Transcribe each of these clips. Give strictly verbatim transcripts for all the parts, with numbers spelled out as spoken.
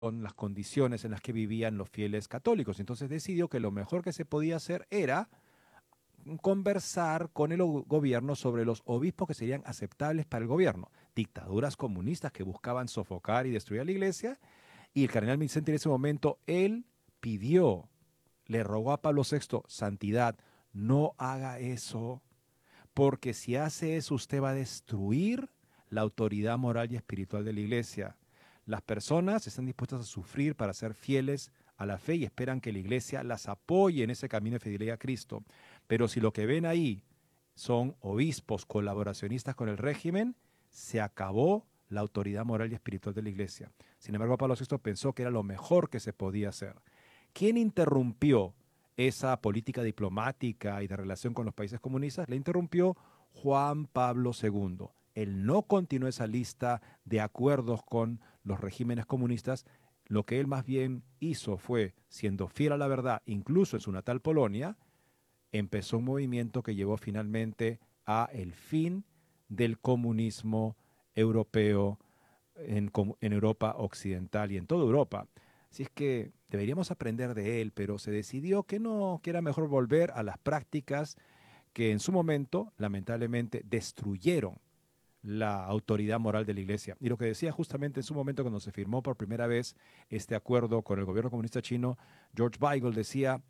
las condiciones en las que vivían los fieles católicos. Entonces decidió que lo mejor que se podía hacer era conversar con el o- gobierno sobre los obispos que serían aceptables para el gobierno. Dictaduras comunistas que buscaban sofocar y destruir a la iglesia. Y el cardenal Vicente en ese momento, él pidió, le rogó a Pablo sexto, santidad, no haga eso, porque si hace eso usted va a destruir la autoridad moral y espiritual de la iglesia. Las personas están dispuestas a sufrir para ser fieles a la fe y esperan que la iglesia las apoye en ese camino de fidelidad a Cristo. Pero si lo que ven ahí son obispos colaboracionistas con el régimen, se acabó la autoridad moral y espiritual de la iglesia. Sin embargo, Pablo sexto pensó que era lo mejor que se podía hacer. ¿Quién interrumpió esa política diplomática y de relación con los países comunistas? La interrumpió Juan Pablo segundo. Él no continuó esa lista de acuerdos con los regímenes comunistas. Lo que él más bien hizo fue, siendo fiel a la verdad, incluso en su natal Polonia, empezó un movimiento que llevó finalmente a el fin del comunismo europeo en, comu- en Europa occidental y en toda Europa. Así es que deberíamos aprender de él, pero se decidió que no, que era mejor volver a las prácticas que en su momento, lamentablemente, destruyeron la autoridad moral de la iglesia. Y lo que decía justamente en su momento cuando se firmó por primera vez este acuerdo con el gobierno comunista chino, George Weigel decía,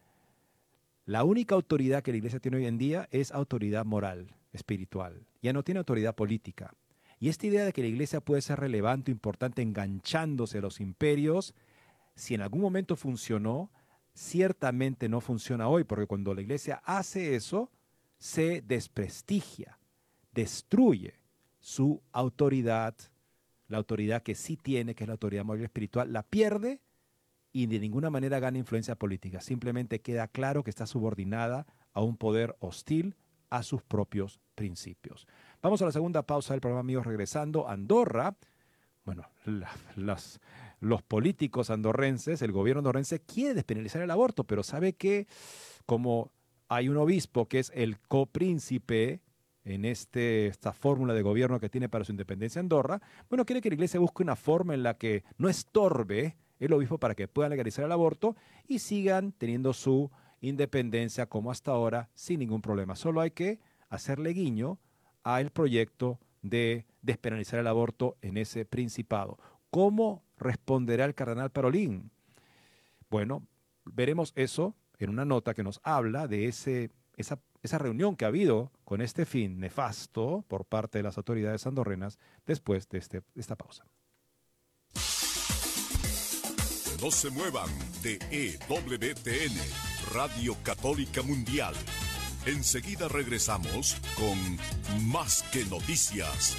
la única autoridad que la iglesia tiene hoy en día es autoridad moral, espiritual. Ya no tiene autoridad política. Y esta idea de que la iglesia puede ser relevante, importante, enganchándose a los imperios, si en algún momento funcionó, ciertamente no funciona hoy, porque cuando la iglesia hace eso, se desprestigia, destruye su autoridad, la autoridad que sí tiene, que es la autoridad moral y espiritual, la pierde y de ninguna manera gana influencia política. Simplemente queda claro que está subordinada a un poder hostil a sus propios principios. Vamos a la segunda pausa del programa, amigos, regresando. Andorra, bueno, la- las, los políticos andorrenses, el gobierno andorrense quiere despenalizar el aborto, pero sabe que como hay un obispo que es el copríncipe en este, esta fórmula de gobierno que tiene para su independencia Andorra, bueno, quiere que la iglesia busque una forma en la que no estorbe el obispo para que puedan legalizar el aborto y sigan teniendo su independencia como hasta ahora sin ningún problema. Solo hay que hacerle guiño al proyecto de despenalizar el aborto en ese principado. ¿Cómo responderá el cardenal Parolín? Bueno, veremos eso en una nota que nos habla de ese, esa, esa reunión que ha habido con este fin nefasto por parte de las autoridades andorrenas después de, este, de esta pausa. No se muevan de E W T N, Radio Católica Mundial. Enseguida regresamos con Más que Noticias.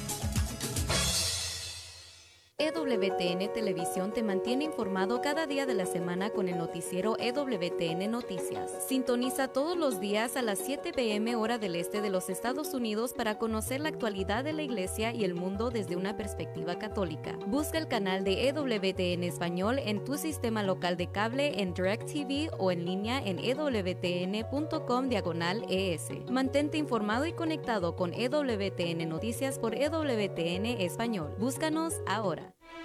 E W T N Televisión te mantiene informado cada día de la semana con el noticiero E W T N Noticias. Sintoniza todos los días a las siete p m hora del este de los Estados Unidos para conocer la actualidad de la Iglesia y el mundo desde una perspectiva católica. Busca el canal de E W T N Español en tu sistema local de cable, en DirecTV o en línea en ewtn.com diagonal ES. Mantente informado y conectado con E W T N Noticias por E W T N Español. Búscanos ahora.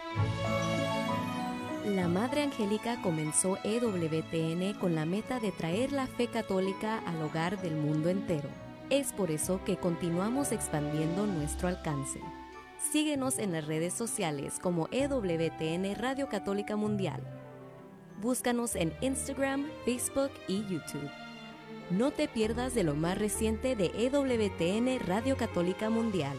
La Madre Angélica comenzó E W T N con la meta de traer la fe católica al hogar del mundo entero. Es por eso que continuamos expandiendo nuestro alcance. Síguenos en las redes sociales como E W T N Radio Católica Mundial. Búscanos en Instagram, Facebook y YouTube. No te pierdas de lo más reciente de E W T N Radio Católica Mundial.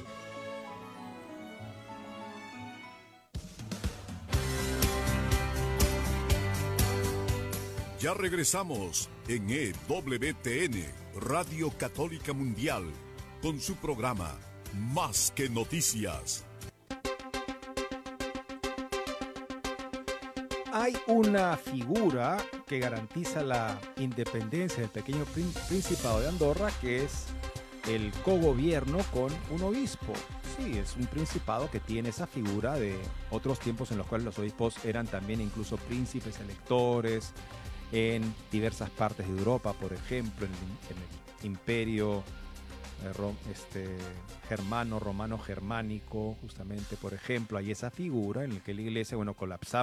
Ya regresamos en E W T N, Radio Católica Mundial, con su programa Más que Noticias. Hay una figura que garantiza la independencia del pequeño prín- Principado de Andorra, que es el cogobierno con un obispo. Sí, es un principado que tiene esa figura de otros tiempos en los cuales los obispos eran también incluso príncipes electores en diversas partes de Europa, por ejemplo, en el, en el imperio eh, rom- este, germano, romano germánico, justamente, por ejemplo, hay esa figura en la que la iglesia, bueno, colapsaron